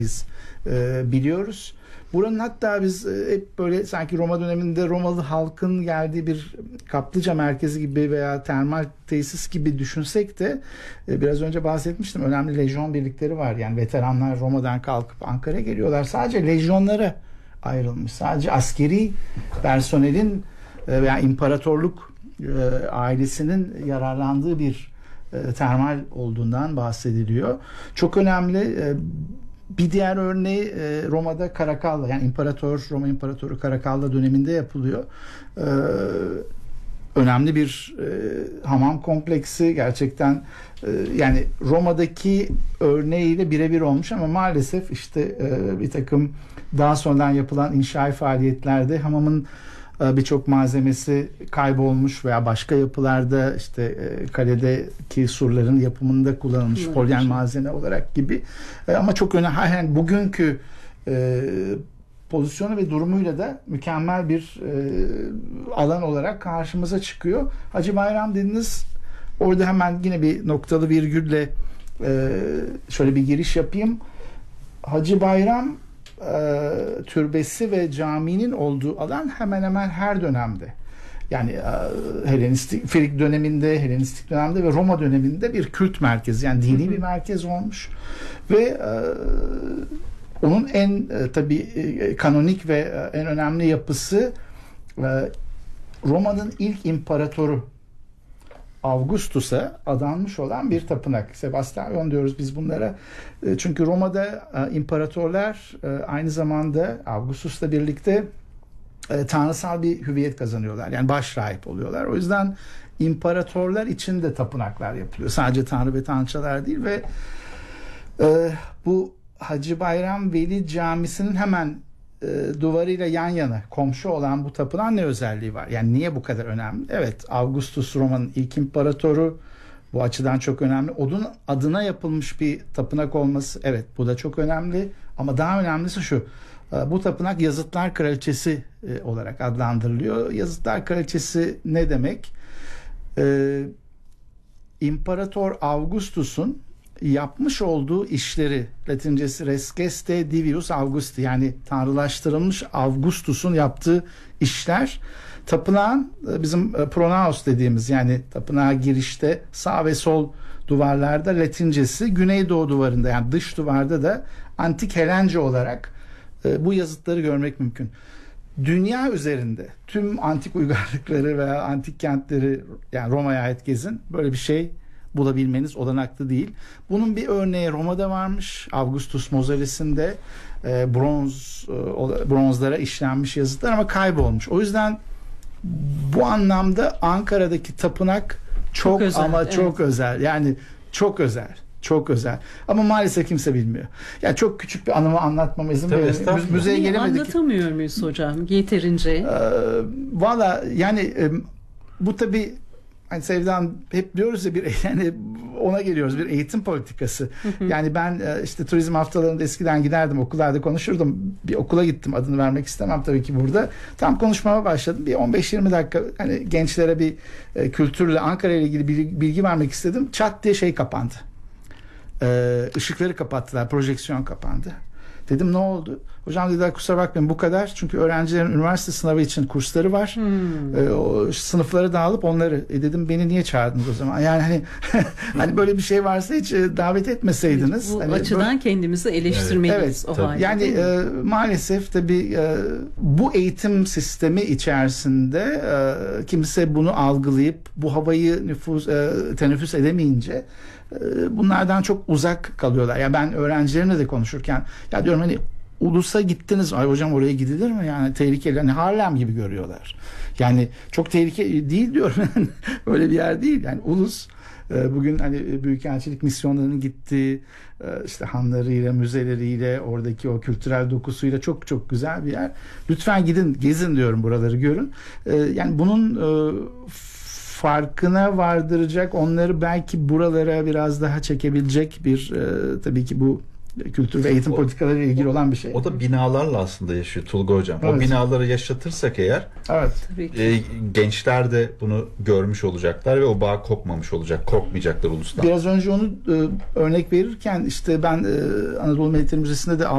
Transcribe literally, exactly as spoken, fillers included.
biz e, biliyoruz. Buranın hatta biz e, hep böyle sanki Roma döneminde Romalı halkın geldiği bir kaplıca merkezi gibi veya termal tesis gibi düşünsek de e, biraz önce bahsetmiştim. Önemli lejyon birlikleri var. Yani veteranlar Roma'dan kalkıp Ankara'ya geliyorlar. Sadece lejyonlara ayrılmış. Sadece askeri personelin e, veya imparatorluk e, ailesinin yararlandığı bir e, termal olduğundan bahsediliyor. Çok önemli. E, Bir diğer örneği e, Roma'da Caracalla, yani İmparator Roma İmparatoru Caracalla döneminde yapılıyor. E, önemli bir e, hamam kompleksi gerçekten e, yani Roma'daki örneğiyle birebir olmuş ama maalesef işte e, bir takım daha sonradan yapılan inşaat faaliyetlerde hamamın birçok malzemesi kaybolmuş veya başka yapılarda işte e, kaledeki surların yapımında kullanılmış polyen malzeme olarak gibi e, ama çok önemli. Yani bugünkü e, pozisyonu ve durumuyla da mükemmel bir e, alan olarak karşımıza çıkıyor. Hacı Bayram dediniz, orada hemen yine bir noktalı virgülle e, şöyle bir giriş yapayım. Hacı Bayram E, türbesi ve caminin olduğu alan hemen hemen her dönemde, yani e, Helenistik Frig döneminde, Helenistik dönemde ve Roma döneminde bir kült merkezi, yani dini bir merkez olmuş ve e, onun en e, tabii e, kanonik ve e, en önemli yapısı e, Roma'nın ilk imparatoru Augustus'a adanmış olan bir tapınak. Sebastian diyoruz biz bunlara. Çünkü Roma'da imparatorlar aynı zamanda Augustus'la birlikte tanrısal bir hüviyet kazanıyorlar. Yani baş rahip oluyorlar. O yüzden imparatorlar için de tapınaklar yapılıyor. Sadece tanrı ve tanrıçalar değil ve bu Hacı Bayram Veli Camisi'nin hemen E, duvarıyla yan yana komşu olan bu tapınağın ne özelliği var? Yani niye bu kadar önemli? Evet, Augustus Roma'nın ilk imparatoru, bu açıdan çok önemli. Onun adına yapılmış bir tapınak olması, evet, bu da çok önemli. Ama daha önemlisi şu: e, bu tapınak Yazıtlar Kraliçesi e, olarak adlandırılıyor. Yazıtlar Kraliçesi ne demek? E, İmparator Augustus'un yapmış olduğu işleri, Latincesi Res Geste Divius Augusti, yani tanrılaştırılmış Augustus'un yaptığı işler tapınağın bizim pronaos dediğimiz, yani tapınağa girişte sağ ve sol duvarlarda Latincesi, güneydoğu duvarında yani dış duvarda da antik Helence olarak bu yazıtları görmek mümkün. Dünya üzerinde tüm antik uygarlıkları veya antik kentleri, yani Roma'ya ait gezin, böyle bir şey bulabilmeniz olanaklı değil. Bunun bir örneği Roma'da varmış. Augustus Mausolesi'nde e, bronz e, bronzlara işlenmiş yazıtlar ama kaybolmuş. O yüzden bu anlamda Ankara'daki tapınak çok, çok özel, ama evet. çok özel. Yani çok özel. Çok özel. Ama maalesef kimse bilmiyor. Yani çok küçük bir anımı anlatmama izin verin. Müzeye gelemedik. Anlatamıyor muyuz hocam yeterince? Ee, Valla yani e, bu tabii, hani Sevda hep diyoruz ya, bir yani ona geliyoruz, bir eğitim politikası. Hı hı. Yani ben işte turizm haftalarında eskiden giderdim, okullarda konuşurdum. Bir okula gittim, adını vermek istemem tabii ki burada. Tam konuşmama başladım. Bir on beş yirmi dakika hani gençlere bir e, kültürle, Ankara ile ilgili bilgi, bilgi vermek istedim. Çat diye şey kapandı. Ee, ışıkları kapattılar, projeksiyon kapandı. Dedim ne oldu? Hocam dediler kusura bakmayın bu kadar. Çünkü öğrencilerin üniversite sınavı için kursları var. Hmm. Ee, o sınıfları dağılıp onları. E dedim beni niye çağırdınız o zaman? Yani hani hani böyle bir şey varsa hiç davet etmeseydiniz. Bu hani açıdan böyle kendimizi eleştirmeliyiz. Evet, o tabii. halde. Yani e, maalesef tabii e, bu eğitim sistemi içerisinde e, kimse bunu algılayıp bu havayı nüfus e, teneffüs edemeyince bunlardan çok uzak kalıyorlar. Ya yani ben öğrencilerimle de konuşurken ya diyorum hani Ulus'a gittiniz. Ay hocam oraya gidilir mi? Yani tehlikeli. Hani Harlem gibi görüyorlar. Yani çok tehlikeli değil diyorum. Öyle bir yer değil. Yani Ulus bugün hani büyükelçilik misyonlarının gittiği işte hanlarıyla, müzeleriyle, oradaki o kültürel dokusuyla çok çok güzel bir yer. Lütfen gidin, gezin diyorum, buraları görün. Yani bunun farkına vardıracak, onları belki buralara biraz daha çekebilecek bir e, tabii ki bu kültür ve eğitim politikaları ile ilgili olan bir şey. O da binalarla aslında yaşıyor Tulga Hocam. Evet. O binaları yaşatırsak eğer, evet. e, gençler de bunu görmüş olacaklar ve o bağ kopmamış olacak. Korkmayacaklar ulustan. Biraz önce onu e, örnek verirken işte ben e, Anadolu Milletleri Müzesi'nde de